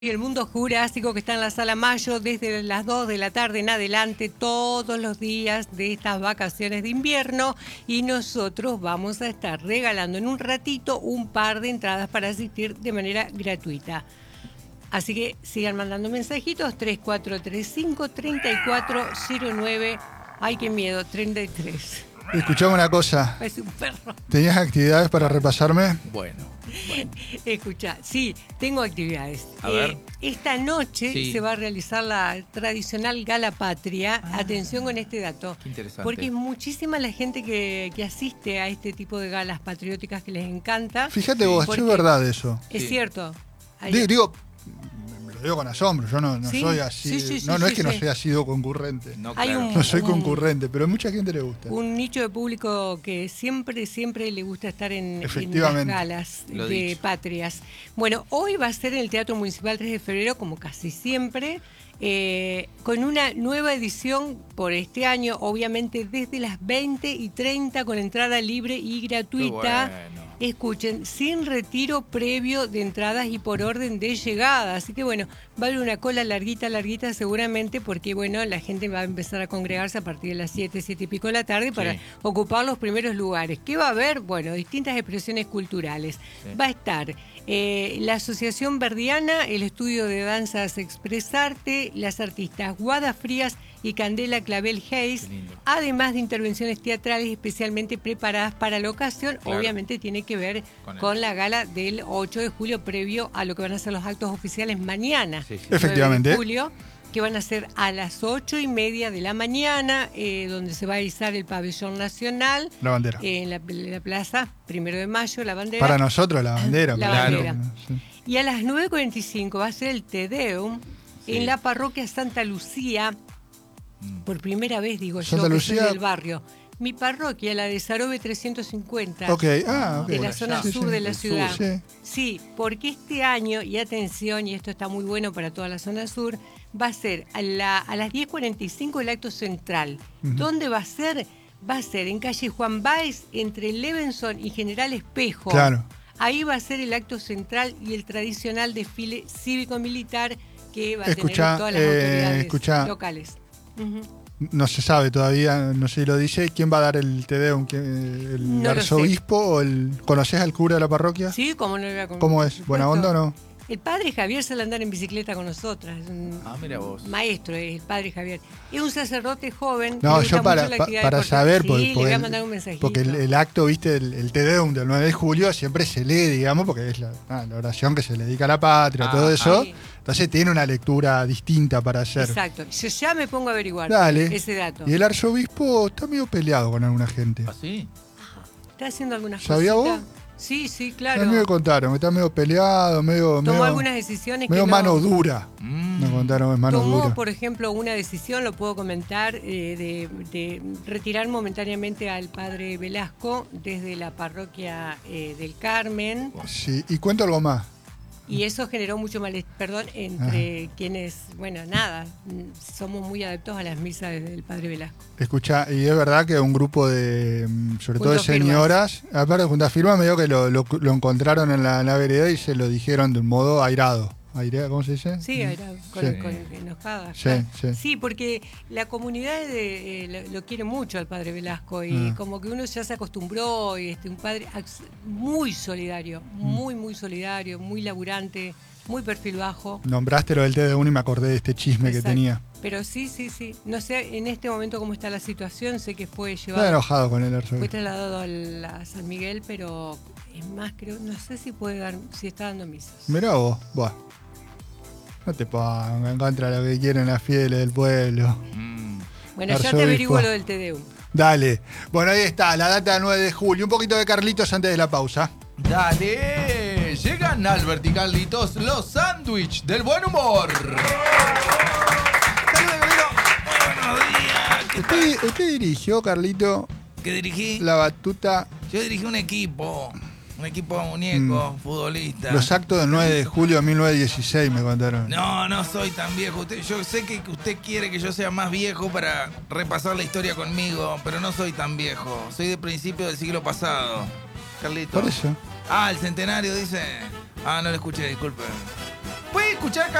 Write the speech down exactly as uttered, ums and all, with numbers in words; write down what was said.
Y el mundo jurásico que está en la Sala Mayo desde las dos de la tarde en adelante todos los días de estas vacaciones de invierno, y nosotros vamos a estar regalando en un ratito un par de entradas para asistir de manera gratuita. Así que sigan mandando mensajitos tres cuatro tres cinco, tres cuatro cero nueve. Ay, qué miedo, treinta y tres. Escuchame una cosa. Es un perro. ¿Tenías actividades para repasarme? Bueno. bueno. Escucha, sí, tengo actividades. A eh, ver. Esta noche Sí. se va a realizar la tradicional Gala Patria. Ah, Atención con este dato. Qué interesante. Porque es muchísima la gente que, que asiste a este tipo de galas patrióticas que les encanta. Fíjate Sí. vos, Porque es verdad eso. Es Sí. cierto. Hay- Digo, digo, me lo digo con asombro, yo no, no Sí, soy así. sí, sí, sí, no, no sí, es que no sí. sea sido concurrente. No, Hay claro. un- No soy un- concurrente, pero a mucha gente le gusta. Un nicho de público que siempre, siempre le gusta estar en, en las Efectivamente. galas Lo de dicho. patrias. Bueno, hoy va a ser en el Teatro Municipal tres de febrero, como casi siempre, eh, con una nueva edición por este año, obviamente desde las veinte y treinta, con entrada libre y gratuita. Qué bueno. Escuchen, sin retiro previo de entradas y por orden de llegada. Así que bueno, va a haber una cola larguita, larguita seguramente, porque bueno, la gente va a empezar a congregarse a partir de las siete, siete y pico de la tarde para Sí. ocupar los primeros lugares. ¿Qué va a haber? Bueno, distintas expresiones culturales. Sí. Va a estar eh, la Asociación Verdiana, el Estudio de Danzas Expresarte, las artistas Guada Frías y Candela Clavel Hayes, Qué lindo. además de intervenciones teatrales especialmente preparadas para la ocasión. Claro. Obviamente tiene que ver Con con, el- la gala del ocho de julio, previo a lo que van a ser los actos oficiales mañana, Sí, sí. Efectivamente. nueve de julio, que van a ser a las ocho y media de la mañana, eh, donde se va a izar el pabellón nacional, La bandera. en la, la plaza, primero de mayo, la bandera. Para nosotros la bandera. La claro. bandera. Sí. Y a las nueve cuarenta y cinco va a ser el Te Deum Sí. en la parroquia Santa Lucía. Mm. Por primera vez, digo Santa yo, que Lucía. soy del barrio. Mi parroquia, la de Sarobe trescientos cincuenta. Ok, ah, ok. De la Por zona allá. sur Sí, de sí. la del ciudad. sur. Sí. Sí, porque este año, y atención, y esto está muy bueno para toda la zona sur, va a ser a, la- a las diez cuarenta y cinco el acto central. Ujú. ¿Dónde va a ser? Va a ser en calle Juan Báez, entre Levenson y General Espejo. Claro. Ahí va a ser el acto central y el tradicional desfile cívico-militar que va a Escuchá, tener todas las eh, autoridades escuchá. locales. Ujú. No se sabe todavía, no sé si lo dice. ¿Quién va a dar el Te Deum? ¿Quién- ¿El No lo arzobispo o el. ¿Conocés al cura de la parroquia? Sí, como no lo voy a con- ¿Cómo por es? ¿Buena supuesto. onda o no? El padre Javier sale a andar en bicicleta con nosotras. Es un Ah, mira vos. maestro, es el padre Javier. Es un sacerdote joven. No, le gusta yo para, mucho la pa- actividad para deportiva. saber, Sí, porque, le voy porque a el- mandar un mensajito. porque el, el acto, viste, el, el Te Deum del nueve de julio siempre se lee, digamos, porque es la, ah, la oración que se le dedica a la patria, Ah, todo ah. eso. Sí. Entonces tiene una lectura distinta para hacer. Exacto. Yo ya me pongo a averiguar Dale. ese dato. Y el arzobispo está medio peleado con alguna gente. ¿Ah, sí? ¿Está haciendo algunas ¿Sabía cositas? vos? Sí, sí, A claro. mí me contaron, está medio peleado, medio, Tomó medio, algunas decisiones medio que no- mano dura. Mm. Me contaron, es mano Tomó, dura. por ejemplo, una decisión, lo puedo comentar, eh, de, de retirar momentáneamente al padre Velasco desde la parroquia eh, del Carmen, Sí, y cuento algo más. y eso generó mucho malestar, perdón, entre quienes, bueno, nada, mm, somos muy adeptos a las misas del padre Velasco. Escucha, y es verdad que un grupo de, mm, sobre todo de Juntó firmas. señoras, aparte de juntas firmas, medio que lo, lo, lo encontraron en la, en la vereda y se lo dijeron de un modo airado. Airea, ¿cómo se dice? Sí, era con, Sí. con enojada. Sí, claro. sí. Sí, porque la comunidad de- eh, lo, lo quiere mucho al padre Velasco y Ah. como que uno ya se acostumbró y este un padre ax- muy solidario, Mm. muy muy solidario, muy laburante, muy perfil bajo. Nombraste lo del Te Deum y me acordé de este chisme Exacto. que tenía. Pero sí, sí, sí. No sé en este momento cómo está la situación, sé que fue Está llevado, enojado con el fue arzobispo. trasladado a, la- a San Miguel, pero es más, creo, no sé si puede dar, si está dando misas. Mirá vos, buah. No te pongas en contra de lo que quieren las fieles del pueblo. Mm. Bueno, ya te Arzobispo. averiguo lo del Te Deum. Dale. Bueno, ahí está, la data del nueve de julio. Un poquito de Carlitos antes de la pausa. Dale, llegan al Vertical Carlitos los sándwich del buen humor. Saludos, Carlito. Buenos días. ¿Qué tal? Usted, usted dirigió, Carlito, ¿Qué dirigí? la batuta, Yo dirigí un equipo, un equipo de muñecos, futbolistas. Mm. los actos del nueve de julio de mil novecientos dieciséis, me contaron. No, no soy tan viejo. Usted, yo sé que usted quiere que yo sea más viejo para repasar la historia conmigo, pero no soy tan viejo. Soy de principio del siglo pasado. Carlito. Por eso. Ah, el centenario dice. Ah, no lo escuché, disculpe. Pues escuchar